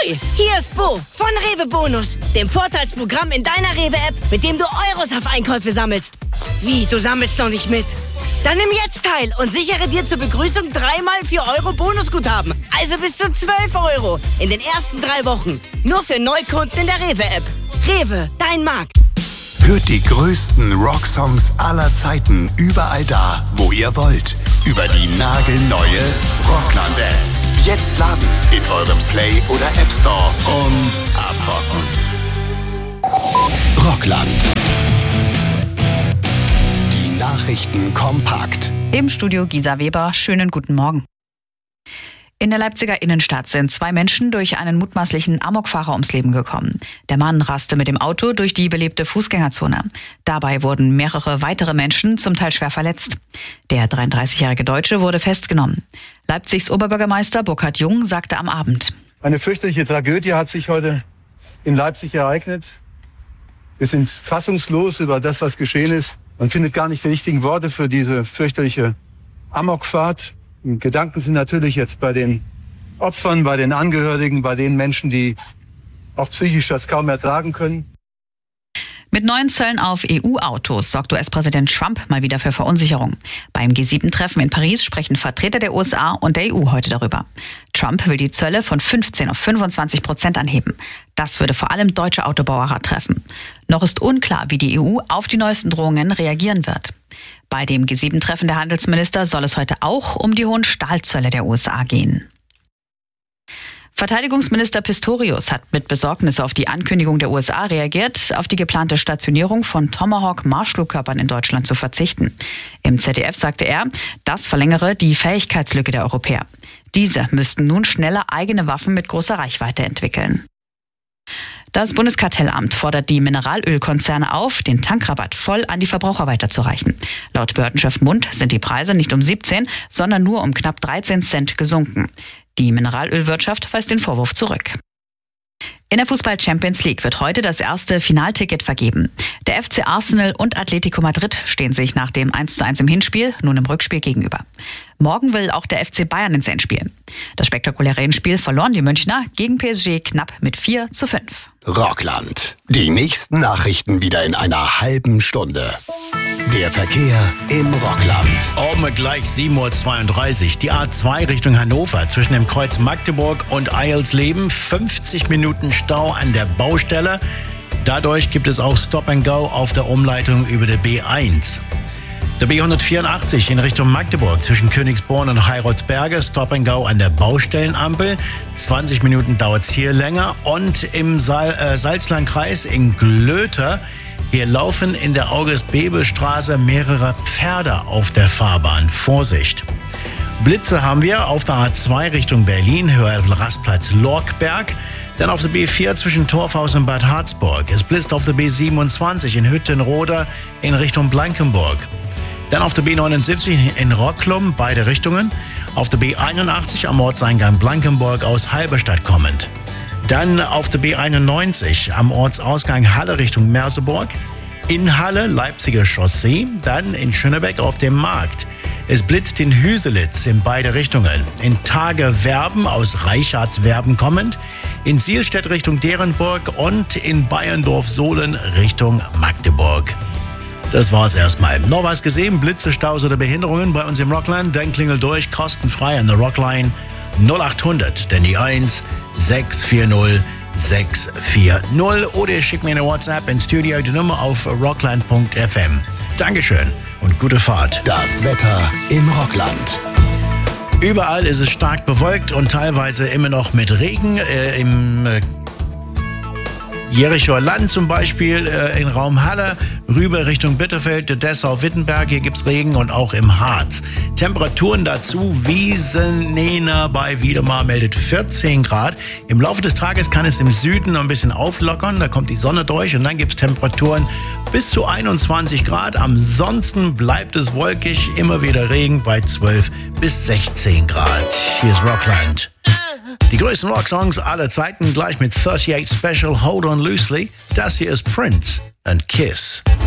Ahoi, hier ist Bo von Rewe Bonus, dem Vorteilsprogramm in deiner Rewe-App, mit dem du Euros auf Einkäufe sammelst. Wie, du sammelst noch nicht mit? Dann nimm jetzt teil und sichere dir zur Begrüßung 3x 4 Euro Bonusguthaben. Also bis zu 12 Euro in den ersten 3 Wochen. Nur für Neukunden in der Rewe-App. Rewe, dein Markt. Hört die größten Rocksongs aller Zeiten überall da, wo ihr wollt. Über die nagelneue Rockland-App. Jetzt laden in eurem Play- oder App Store und abrocken. Rockland. Die Nachrichten kompakt. Im Studio Gisa Weber. Schönen guten Morgen. In der Leipziger Innenstadt sind 2 Menschen durch einen mutmaßlichen Amokfahrer ums Leben gekommen. Der Mann raste mit dem Auto durch die belebte Fußgängerzone. Dabei wurden mehrere weitere Menschen zum Teil schwer verletzt. Der 33-jährige Deutsche wurde festgenommen. Leipzigs Oberbürgermeister Burkhard Jung sagte am Abend: Eine fürchterliche Tragödie hat sich heute in Leipzig ereignet. Wir sind fassungslos über das, was geschehen ist. Man findet gar nicht die richtigen Worte für diese fürchterliche Amokfahrt. Gedanken sind natürlich jetzt bei den Opfern, bei den Angehörigen, bei den Menschen, die auch psychisch das kaum ertragen können. Mit neuen Zöllen auf EU-Autos sorgt US-Präsident Trump mal wieder für Verunsicherung. Beim G7-Treffen in Paris sprechen Vertreter der USA und der EU heute darüber. Trump will die Zölle von 15 auf 25% anheben. Das würde vor allem deutsche Autobauer treffen. Noch ist unklar, wie die EU auf die neuesten Drohungen reagieren wird. Bei dem G7-Treffen der Handelsminister soll es heute auch um die hohen Stahlzölle der USA gehen. Verteidigungsminister Pistorius hat mit Besorgnis auf die Ankündigung der USA reagiert, auf die geplante Stationierung von Tomahawk-Marschflugkörpern in Deutschland zu verzichten. Im ZDF sagte er, das verlängere die Fähigkeitslücke der Europäer. Diese müssten nun schneller eigene Waffen mit großer Reichweite entwickeln. Das Bundeskartellamt fordert die Mineralölkonzerne auf, den Tankrabatt voll an die Verbraucher weiterzureichen. Laut Behördenchef Mund sind die Preise nicht um 17, sondern nur um knapp 13 Cent gesunken. Die Mineralölwirtschaft weist den Vorwurf zurück. In der Fußball-Champions League wird heute das erste Finalticket vergeben. Der FC Arsenal und Atletico Madrid stehen sich nach dem 1:1 im Hinspiel nun im Rückspiel gegenüber. Morgen will auch der FC Bayern ins Endspiel. Das spektakuläre Hinspiel verloren die Münchner gegen PSG knapp mit 4:5. Rockland. Die nächsten Nachrichten wieder in einer halben Stunde. Der Verkehr im Rockland. Gleich 7:32 Uhr. Die A2 Richtung Hannover zwischen dem Kreuz Magdeburg und Eilsleben. 50 Minuten Stau an der Baustelle. Dadurch gibt es auch Stop and Go auf der Umleitung über der B1. Der B184 in Richtung Magdeburg zwischen Königsborn und Heiratsberge. Stop and Go an der Baustellenampel. 20 Minuten dauert es hier länger. Und im Salzlandkreis in Glöther. Hier laufen in der August-Bebel-Straße mehrere Pferde auf der Fahrbahn. Vorsicht! Blitze haben wir auf der A2 Richtung Berlin, höher Rastplatz Lorkberg. Dann auf der B4 zwischen Torfhaus und Bad Harzburg. Es blitzt auf der B27 in Hüttenroda in Richtung Blankenburg. Dann auf der B79 in Rocklum, beide Richtungen. Auf der B81 am Ortseingang Blankenburg aus Halberstadt kommend. Dann auf der B91 am Ortsausgang Halle Richtung Merseburg. In Halle, Leipziger Chaussee. Dann in Schönebeck auf dem Markt. Es blitzt in Hüselitz in beide Richtungen. In Tage-Werben aus Reichardswerben kommend. In Sielstedt Richtung Derenburg und in Bayerndorf-Sohlen Richtung Magdeburg. Das war's erstmal. Noch was gesehen? Blitze, Staus oder Behinderungen bei uns im Rockland? Dann klingel durch, kostenfrei an der Rockline 0800, denn die 1 640 640 oder schick mir eine WhatsApp ins Studio, die Nummer auf rockland.fm. Dankeschön und gute Fahrt. Das Wetter im Rockland. Überall ist es stark bewölkt und teilweise immer noch mit Regen. Im Jerichoer Land zum Beispiel, in Raum Halle, rüber Richtung Bitterfeld, Dessau-Wittenberg, hier gibt's Regen und auch im Harz. Temperaturen dazu, Wiesenena bei Wiedemar meldet 14 Grad. Im Laufe des Tages kann es im Süden noch ein bisschen auflockern, da kommt die Sonne durch und dann gibt's Temperaturen bis zu 21 Grad. Ansonsten bleibt es wolkig, immer wieder Regen bei 12 bis 16 Grad. Hier ist Rockland. Die größten Rocksongs aller Zeiten gleich mit 38 Special, Hold On Loosely. Das hier ist Prince and Kiss.